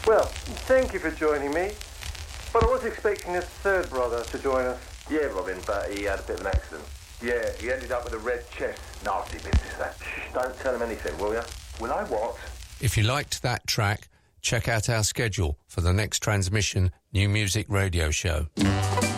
Well, thank you for joining me. But I was expecting a third brother to join us. Yeah, Robin, but he had a bit of an accident. Yeah, he ended up with a red chest. Nasty business, that. Shh, don't tell him anything, will ya? Will I what? If you liked that track, check out our schedule for the next transmission New Music Radio Show.